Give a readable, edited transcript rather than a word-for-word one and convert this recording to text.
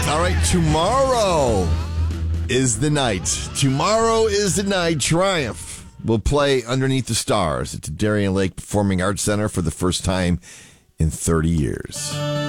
All right, tomorrow is the night. Tomorrow is the night. Triumph will play Underneath the Stars at the Darien Lake Performing Arts Center for the first time in 30 years.